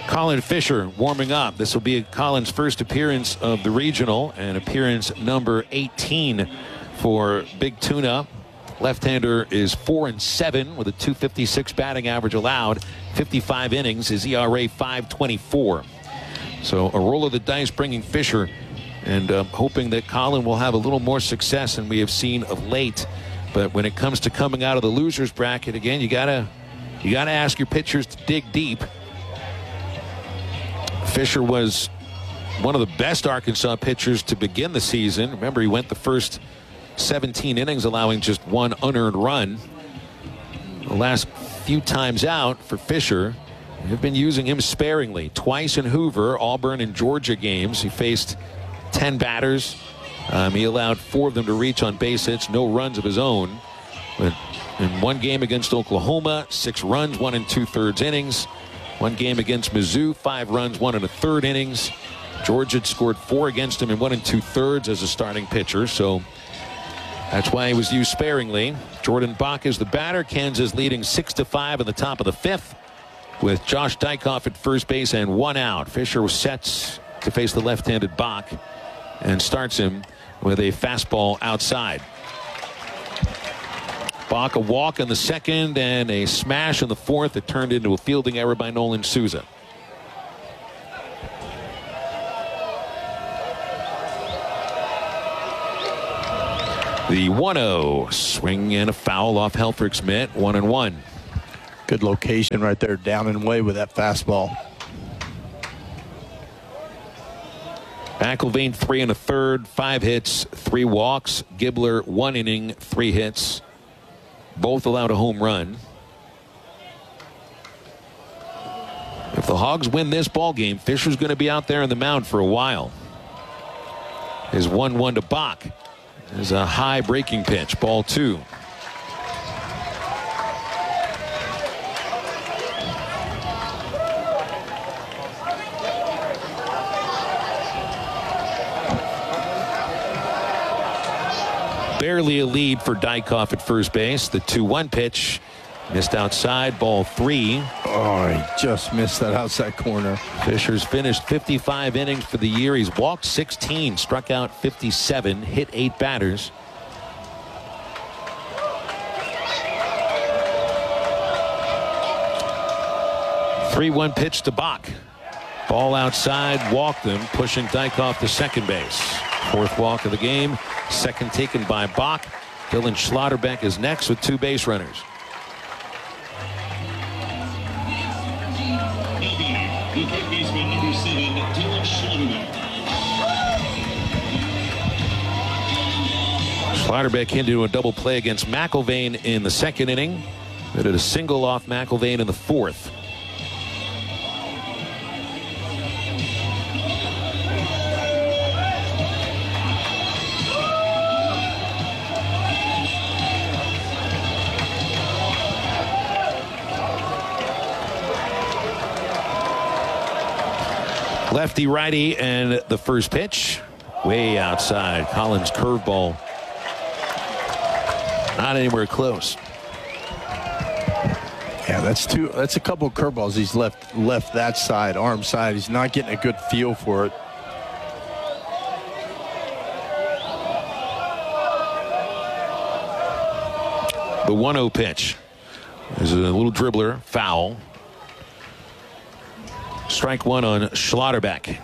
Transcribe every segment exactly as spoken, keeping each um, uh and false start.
Colin Fisher warming up. This will be Colin's first appearance of the regional and appearance number eighteen for Big Tuna. Left-hander is four and seven with a two fifty-six batting average allowed. fifty-five innings. His E R A five twenty-four. So a roll of the dice bringing Fisher, and uh, hoping that Colin will have a little more success than we have seen of late. But when it comes to coming out of the losers bracket, again, you gotta you gotta ask your pitchers to dig deep. Fisher was one of the best Arkansas pitchers to begin the season. Remember, he went the first seventeen innings, allowing just one unearned run. The last few times out for Fisher, they've been using him sparingly. Twice in Hoover, Auburn, and Georgia games. He faced ten batters. Um, he allowed four of them to reach on base hits, no runs of his own. But in one game against Oklahoma, six runs, one and two-thirds innings. One game against Mizzou, five runs, one and a third innings. Georgia had scored four against him in one and two-thirds as a starting pitcher, so that's why he was used sparingly. Jordan Bach is the batter. Kansas leading six to five in the top of the fifth with Josh Dykoff at first base and one out. Fisher was set to face the left-handed Bach and starts him with a fastball outside. Bach a walk in the second and a smash in the fourth that turned into a fielding error by Nolan Souza. The one oh swing and a foul off Helfrich's mitt, one and one. Good location right there, down and away with that fastball. McIlvain three and a third, five hits, three walks. Gibler one inning, three hits. Both allowed a home run. If the Hogs win this ball game, Fisher's going to be out there on the mound for a while. His one one to Bach is a high breaking pitch, ball two. Barely a lead for Dykoff at first base. The two one pitch missed outside, ball three. Oh, he just missed that outside corner. Fisher's finished fifty-five innings for the year. He's walked sixteen, struck out fifty-seven, hit eight batters. three one pitch to Bach. Ball outside, walked him, pushing Dykoff to second base. Fourth walk of the game, second taken by Bach. Dylan Schlotterbeck is next with two base runners. Schlotterbeck into a double play against McIlvain in the second inning. They did a single off McIlvain in the fourth. Lefty righty, and the first pitch way outside. Collins' curveball not anywhere close. Yeah, that's two. That's a couple of curveballs he's left left that side, arm side. He's not getting a good feel for it. The one oh pitch is a little dribbler, foul. Strike one on Schlotterbeck.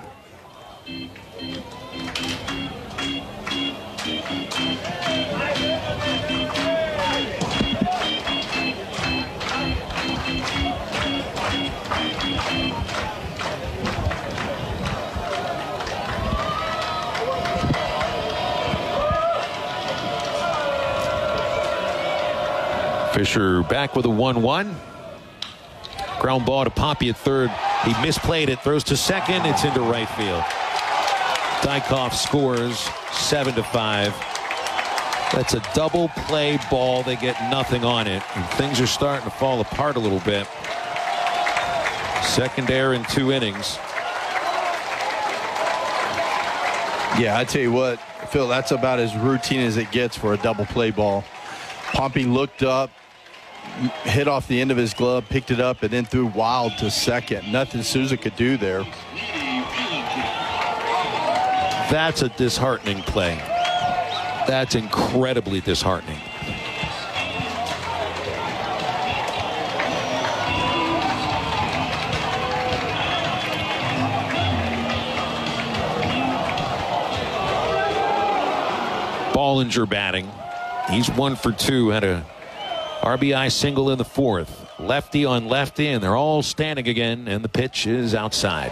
Fisher back with a one one. Ground ball to Poppy at third. He misplayed it, throws to second. It's into right field. Dykoff scores seven to five. That's a double play ball. They get nothing on it, and things are starting to fall apart a little bit. Second error in two innings. Yeah, I tell you what, Phil, that's about as routine as it gets for a double play ball. Pompey looked up, hit off the end of his glove, picked it up, and then threw wild to second. Nothing Souza could do there. That's a disheartening play. That's incredibly disheartening. Bollinger batting. He's one for two. Had a R B I single in the fourth. Lefty on lefty, and they're all standing again, and the pitch is outside.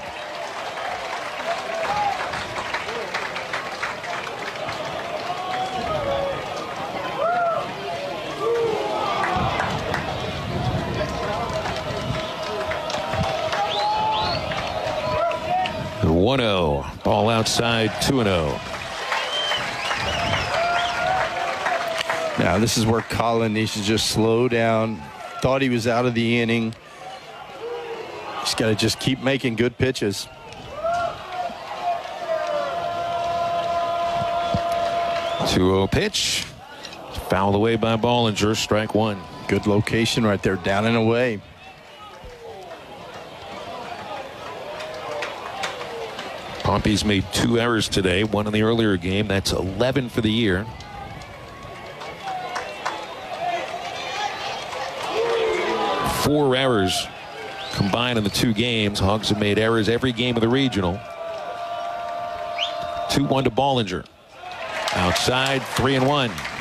one oh. Ball outside, two and oh. Now, this is where Colin needs to just slow down. Thought he was out of the inning. He's got to just keep making good pitches. two oh pitch. Fouled away by Bollinger. Strike one. Good location right there, down and away. Pompey's made two errors today, one in the earlier game. That's eleven for the year. Four errors combined in the two games. Hogs have made errors every game of the regional. two one to Bollinger. Outside, three and one.